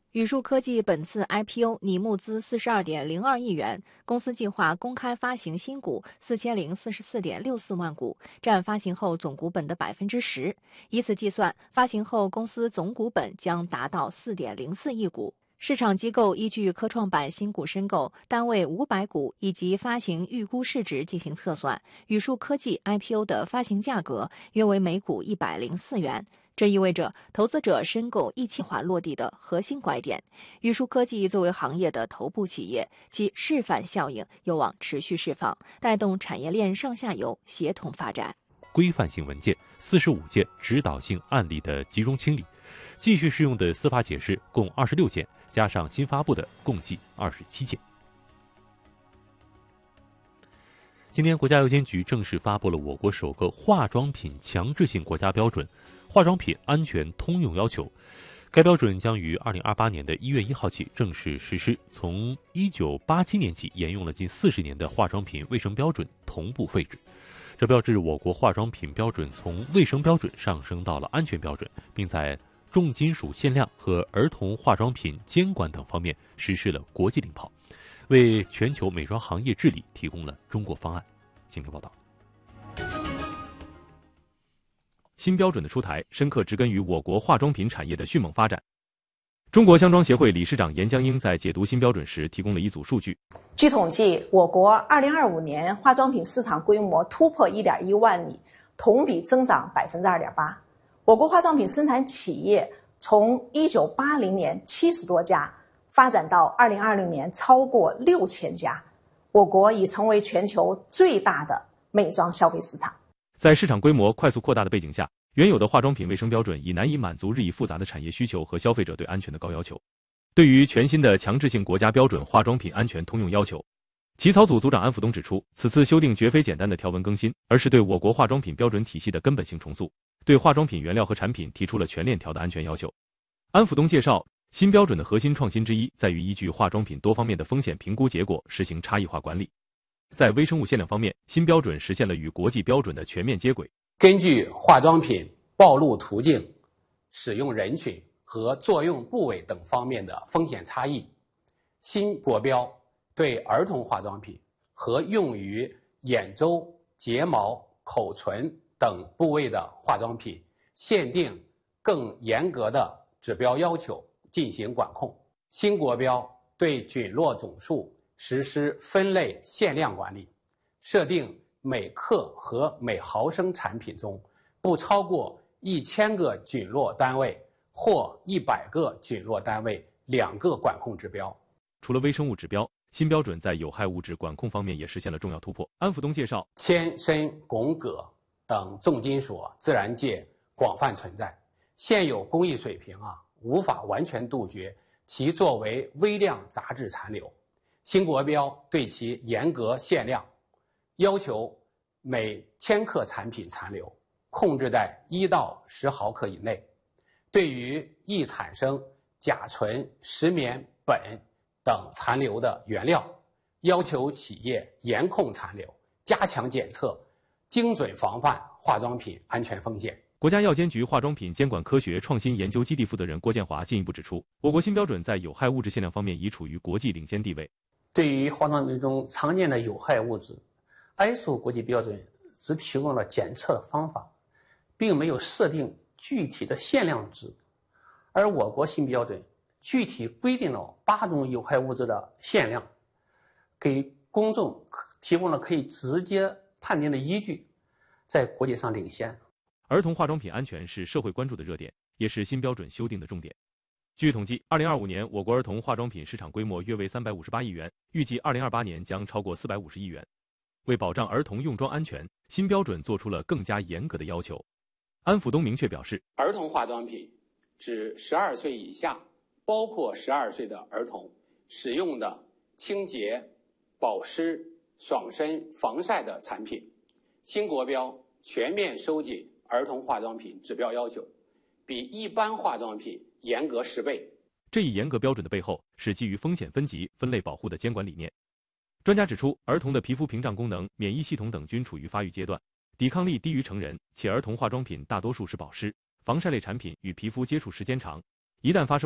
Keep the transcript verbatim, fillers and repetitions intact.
宇树科技本次 I P O 拟募资四十二点零二亿元，公司计划公开发行新股四千零四十四点六四万股，占发行后总股本的百分之十。以此计算，发行后公司总股本将达到四点零四亿股。市场机构依据科创板新股申购单位五百股以及发行预估市值进行测算，宇树科技 I P O 的发行价格约为每股一百零四元。这意味着投资者申购一体化落地的核心拐点。宇树科技作为行业的头部企业，其示范效应有望持续释放，带动产业链上下游协同发展。 规范性文件四十五件指导性案例的集中清理，继续适用的司法解释共二十六件，加上新发布的共计二十七件。今天，国家药监局正式发布了我国首个化妆品强制性国家标准《化妆品安全通用要求》。该标准将于二零二八年的一月一号起正式实施，从一九八七年起沿用了近四十年的化妆品卫生标准同步废止。这标志我国化妆品标准从卫生标准上升到了安全标准，并在重金属限量和儿童化妆品监管等方面实施了国际领跑，为全球美妆行业治理提供了中国方案。请听报道。新标准的出台，深刻植根于我国化妆品产业的迅猛发展。中国香妆协会理事长严江英在解读新标准时提供了一组数据。 据统计，我国二零二五年化妆品市场规模突破一点一万亿，同比增长百分之二点八。我国化妆品生产企业从一九八零年七十多家发展到二零二零年超过六千家，我国已成为全球最大的美妆消费市场。 在市场规模快速扩大的背景下，原有的化妆品卫生标准已难以满足日益复杂的产业需求和消费者对安全的高要求。对于全新的强制性国家标准《化妆品安全通用要求》，起草组组长安福东指出，此次修订绝非简单的条文更新，而是对我国化妆品标准体系的根本性重塑，对化妆品原料和产品提出了全链条的安全要求。安福东介绍，新标准的核心创新之一在于依据化妆品多方面的风险评估结果实行差异化管理。在微生物限量方面，新标准实现了与国际标准的全面接轨。 根据化妆品暴露途径、使用人群和作用部位等方面的风险差异，新国标对儿童化妆品和用于眼周、睫毛、口唇等部位的化妆品限定更严格的指标要求进行管控。新国标对菌落总数实施分类限量管理，设定每克和每毫升产品中不超过一千个菌落单位或一百个菌落单位两个管控指标。 除了微生物指标，新标准在有害物质管控方面也实现了重要突破。安福东介绍， 铅、砷、汞、铬等重金属自然界广泛存在，现有工艺水平啊无法完全杜绝其作为微量杂质残留。新国标对其严格限量，要求每千克产品残留控制在一到十毫克以内。对于易产生甲醇、石棉、苯等残留的原料，要求企业严控残留，加强检测，精准防范化妆品安全风险。 国家药监局化妆品监管科学创新研究基地负责人郭建华进一步指出，我国新标准在有害物质限量方面已处于国际领先地位。 对于化妆品中常见的有害物质， I S O 国际标准只提供了检测方法，并没有设定具体的限量值，而我国新标准具体规定了八种有害物质的限量，给公众提供了可以直接判定的依据，在国际上领先。 儿童化妆品安全是社会关注的热点，也是新标准修订的重点。据统计，二零二五年我国儿童化妆品市场规模约为三百五十八亿元，预计二零二八年将超过四百五十亿元。为保障儿童用妆安全，新标准做出了更加严格的要求。安福东明确表示， 儿童化妆品指十二岁以下，包括十二岁的儿童使用的清洁、保湿、爽身、防晒的产品。新国标全面收紧儿童化妆品指标要求，比一般化妆品严格十倍。 这一严格标准的背后是基于风险分级、分类保护的监管理念。专家指出，儿童的皮肤屏障功能、免疫系统等均处于发育阶段，抵抗力低于成人，且儿童化妆品大多数是保湿、防晒类产品，与皮肤接触时间长，一旦发生